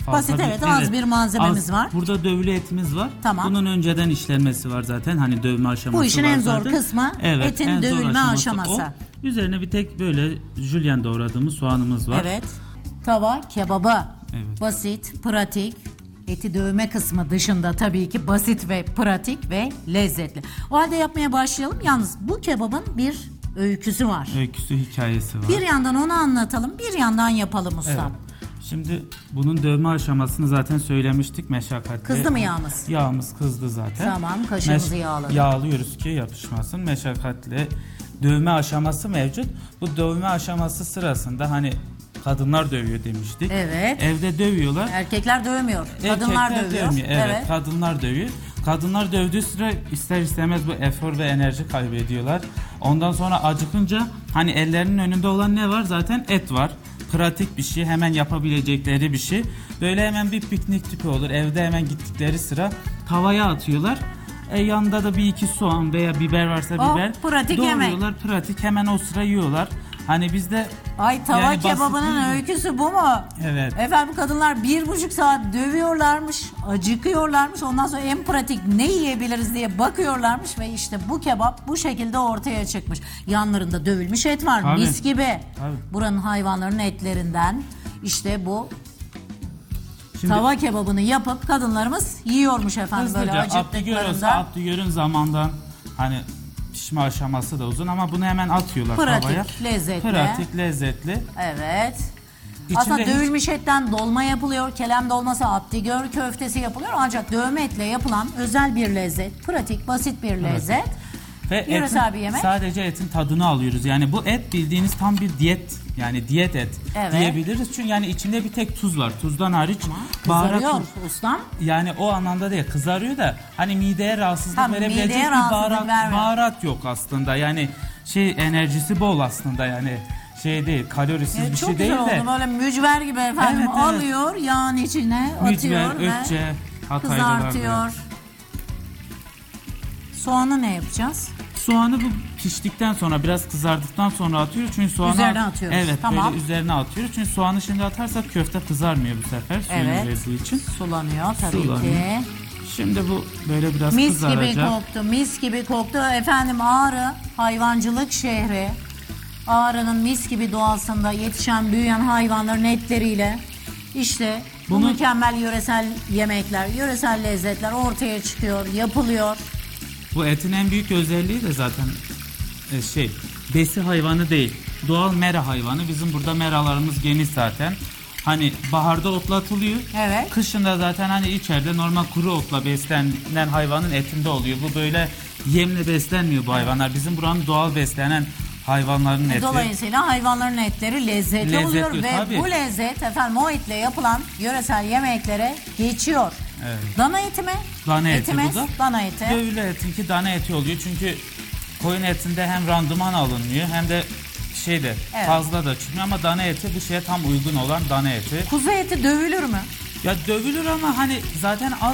Basit, evet, az bir malzememiz var. Burada dövülü etimiz var. Tamam. Bunun önceden işlenmesi var zaten. Hani dövme aşaması var. Bu işin en zor zaten. kısmı etin en zor dövülme aşaması. o. Üzerine bir tek böyle jülyen doğradığımız soğanımız var. Evet. Tava kebabı. Evet. Basit, pratik. Eti dövme kısmı dışında tabii ki basit ve pratik ve lezzetli. O halde yapmaya başlayalım. Yalnız bu kebabın bir öyküsü var. Öyküsü, hikayesi var. Bir yandan onu anlatalım, bir yandan yapalım ustam. Evet. Şimdi bunun dövme aşamasını zaten söylemiştik, meşakkatli. Kızdı mı yağımız? Yağımız kızdı zaten. Tamam, kaşığımızı yağladık. Yağlıyoruz ki yapışmasın. Meşakkatli dövme aşaması mevcut. Bu dövme aşaması sırasında hani kadınlar dövüyor demiştik. Evet. Evde dövüyorlar. Erkekler dövmüyor. Kadınlar Erkekler dövüyor. dövmüyor. Evet, kadınlar dövüyor. Kadınlar dövdüğü süre ister istemez bu efor ve enerji kaybediyorlar. Ondan sonra acıkınca hani ellerinin önünde olan ne var? Zaten et var. Pratik bir şey, hemen yapabilecekleri bir şey. Böyle hemen bir piknik tipi olur. Evde hemen gittikleri sıra tavaya atıyorlar. Yanında da bir iki soğan veya biber varsa biber pratik doğruyorlar. yemek. Pratik, hemen o sıra yiyorlar. Hani bizde Ay, tava yani kebabının basit öyküsü bu mu? Evet. Efendim, kadınlar 1,5 saat dövüyorlarmış, acıkıyorlarmış. Ondan sonra en pratik ne yiyebiliriz diye bakıyorlarmış ve işte bu kebap bu şekilde ortaya çıkmış. Yanlarında dövülmüş et var, Tabii. mis gibi. Tabii. Buranın hayvanların etlerinden işte bu Şimdi tava kebabını yapıp kadınlarımız yiyormuş efendim, böyle hızlıca acıktıklarında. Abdülgör'ün zamandan hani pişme aşaması da uzun ama bunu hemen atıyorlar Pratik, tavaya. lezzetli. Pratik, lezzetli. Evet. İçinde Aslında hiç- dövülmüş etten dolma yapılıyor, kelem dolması, abdigör köftesi yapılıyor. Ancak dövme etle yapılan özel bir lezzet, pratik, basit bir lezzet. Ve Yöresel bir yemek. sadece etin tadını alıyoruz. Yani bu et bildiğiniz tam bir diyet, yani diyet et Evet. diyebiliriz. Çünkü yani içinde bir tek tuz var. Tuzdan hariç Kızarıyor ustam. Yani o anlamda değil, kızarıyor da hani mideye rahatsızlık Tabii, verebilecek mideye bir rahatsızlık vermiyor. baharat yok aslında. Yani enerjisi bol aslında, yani şey değil, kalorisiz bir Çok şey değil güzel de. oldu, böyle mücver gibi efendim, Evet, evet. alıyor yağın içine Mücver, atıyor ve ökçe, Hataylılar kızartıyor. diyor. Soğanı ne yapacağız? Soğanı bu piştikten sonra, biraz kızardıktan sonra atıyoruz. Çünkü soğanı Üzerine atıyoruz. Evet, Tamam. böyle üzerine atıyoruz. Çünkü soğanı şimdi atarsak köfte kızarmıyor bu sefer, suyunu Evet. verdiği için. Sulanıyor tabii Sulanıyor. ki. Şimdi bu böyle biraz Mis kızaracak. gibi koktu, mis gibi koktu. Efendim, Ağrı hayvancılık şehri. Ağrı'nın mis gibi doğasında yetişen, büyüyen hayvanların etleriyle işte bu Bunu- mükemmel yöresel yemekler, yöresel lezzetler ortaya çıkıyor, yapılıyor. Bu etin en büyük özelliği de zaten besi hayvanı değil. Doğal mera hayvanı. Bizim burada meralarımız geniş zaten. Hani baharda otlatılıyor. Evet. Kışında zaten hani içeride normal kuru otla beslenen hayvanın etinde oluyor. Bu böyle yemle beslenmiyor bu hayvanlar. Bizim buranın doğal beslenen hayvanların eti. Dolayısıyla hayvanların etleri lezzetli oluyor ve tabii. bu lezzet efendim o etle yapılan yöresel yemeklere geçiyor. Evet. Dana eti mi? Dana eti Etimiz, bu da. dana eti. Dövülü etinki dana eti oluyor. Çünkü koyun etinde hem randıman alınmıyor hem de Evet. fazla da çıkmıyor, ama dana eti bu şeye tam uygun olan dana eti. Kuzu eti dövülür mü? Ya dövülür ama hani zaten az